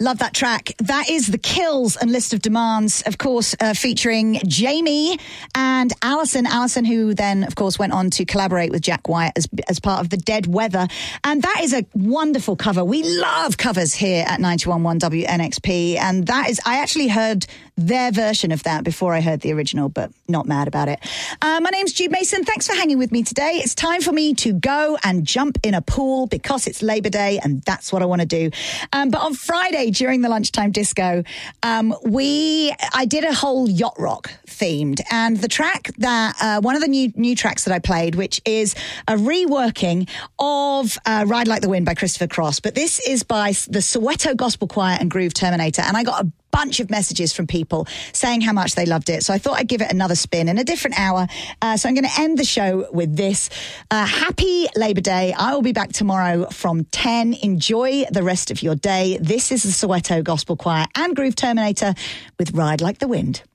Love that track. That is The Kills and List of Demands, of course, featuring Jamie and Alison. Alison, who then, of course, went on to collaborate with Jack White as part of the Dead Weather. And that is a wonderful cover. We love covers here at 91.1 WNXP. And that is, I actually heard their version of that before I heard the original, but not mad about it. My name's Jude Mason. Thanks for hanging with me today. It's time for me to go and jump in a pool because it's Labor Day and that's what I want to do. But on Friday during the lunchtime disco, I did a whole yacht rock themed, and the track that one of the new tracks that I played, which is a reworking of Ride Like the Wind by Christopher Cross, but this is by the Soweto Gospel Choir and Groove Terminator, and I got a bunch of messages from people saying how much they loved it. So I thought I'd give it another spin in a different hour. So I'm going to end the show with this. Happy Labor Day. I will be back tomorrow from 10. Enjoy the rest of your day. This is the Soweto Gospel Choir and Groove Terminator with Ride Like the Wind.